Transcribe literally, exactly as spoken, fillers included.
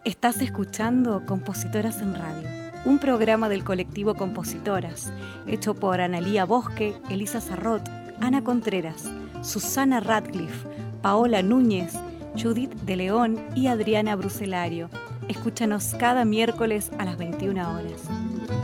Estás escuchando Compositoras en Radio, un programa del colectivo Compositoras, hecho por Analía Bosque, Elisa Sarrot, Ana Contreras, Susana Radcliffe, Paola Núñez, Judith de León y Adriana Bruselario. Escúchanos cada miércoles a las veintiuna horas.